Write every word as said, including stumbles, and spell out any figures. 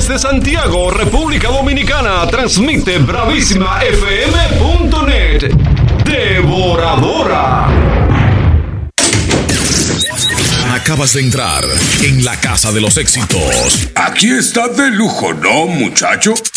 Desde Santiago, República Dominicana, transmite bravísima f m punto net. Devoradora. Acabas de entrar en la casa de los éxitos. Aquí está de lujo, ¿no, muchacho?